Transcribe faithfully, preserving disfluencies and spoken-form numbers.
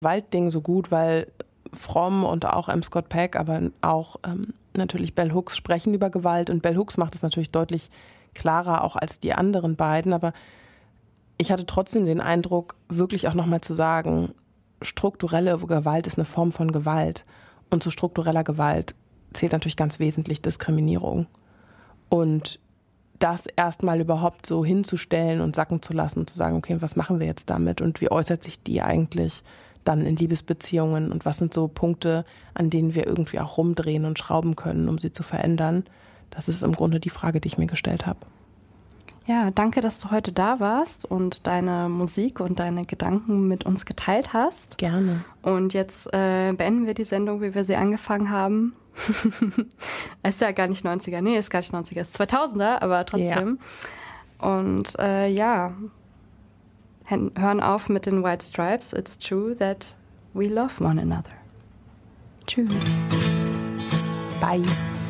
Gewaltding so gut, weil Fromm und auch M. Scott Peck, aber auch ähm, natürlich Bell Hooks sprechen über Gewalt. Und Bell Hooks macht es natürlich deutlich klarer auch als die anderen beiden. Aber ich hatte trotzdem den Eindruck, wirklich auch nochmal zu sagen, strukturelle Gewalt ist eine Form von Gewalt. Und zu struktureller Gewalt zählt natürlich ganz wesentlich Diskriminierung. Und das erstmal überhaupt so hinzustellen und sacken zu lassen und zu sagen, okay, was machen wir jetzt damit und wie äußert sich die eigentlich dann in Liebesbeziehungen und was sind so Punkte, an denen wir irgendwie auch rumdrehen und schrauben können, um sie zu verändern. Das ist im Grunde die Frage, die ich mir gestellt habe. Ja, danke, dass du heute da warst und deine Musik und deine Gedanken mit uns geteilt hast. Gerne. Und jetzt äh, beenden wir die Sendung, wie wir sie angefangen haben. Es ist ja gar nicht neunziger, nee, es ist gar nicht neunziger, es ist zweitausender, aber trotzdem. Ja. Und äh, ja, hören auf mit den White Stripes. It's true that we love one another. Tschüss. Bye.